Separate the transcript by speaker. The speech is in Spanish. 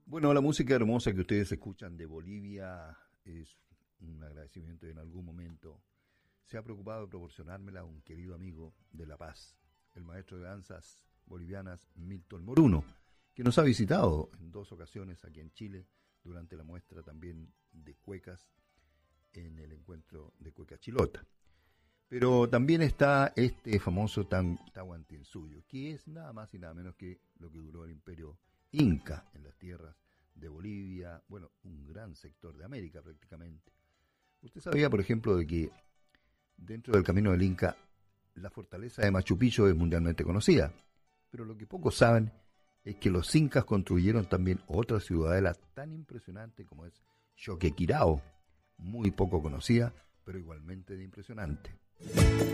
Speaker 1: Bueno, la música hermosa que ustedes escuchan de Bolivia es un agradecimiento. En algún momento se ha preocupado de proporcionármela a un querido amigo de La Paz, el maestro de danzas bolivianas Milton Moruno, que nos ha visitado en 2 ocasiones aquí en Chile durante la muestra también de cuecas en el encuentro de Cueca Chilota. Pero también está este famoso Tahuantinsuyo, que es nada más y nada menos que lo que duró el imperio Inca en las tierras de Bolivia, bueno, un gran sector de América prácticamente. Usted sabía, por ejemplo, de que dentro del camino del Inca la fortaleza de Machu Picchu es mundialmente conocida, pero lo que pocos saben es que los incas construyeron también otra ciudadela tan impresionante como es Choquequirao, muy poco conocida, pero igualmente de impresionante.